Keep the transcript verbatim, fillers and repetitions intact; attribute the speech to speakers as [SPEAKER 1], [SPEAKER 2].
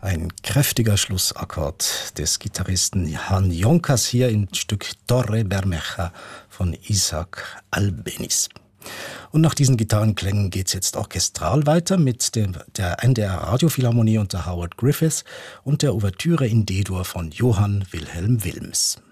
[SPEAKER 1] Ein kräftiger Schlussakkord des Gitarristen Jan Jonkers hier im Stück Torre Bermeja von Isaac Albéniz. Und nach diesen Gitarrenklängen geht es jetzt orchestral weiter mit dem, der N D R Radiophilharmonie unter Howard Griffiths und der Ouvertüre in D-Dur von Johann Wilhelm Wilms.